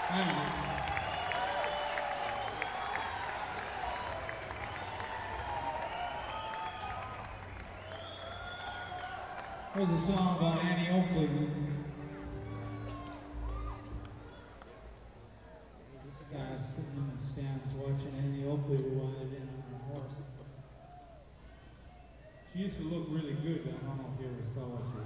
There's a song about Annie Oakley. This guy sitting in the stands watching Annie Oakley ride in on her horse. She used to look really good. I don't know if you ever saw what she